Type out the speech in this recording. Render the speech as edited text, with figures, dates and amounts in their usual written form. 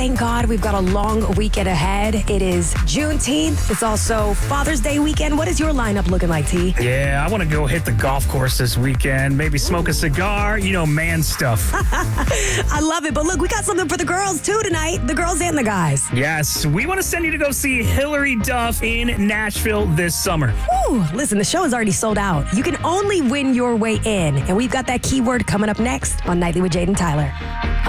thank God we've got a long weekend ahead. It is Juneteenth. It's also Father's Day weekend. What is your lineup looking like, T? Yeah, I want to go hit the golf course this weekend. Maybe smoke a cigar. Man stuff. I love it. But look, we got something for the girls, too, tonight. The girls and the guys. Yes, we want to send you to go see Hilary Duff in Nashville this summer. Ooh, listen, the show is already sold out. You can only win your way in. And we've got that keyword coming up next on Nightly with Jade and Tyler.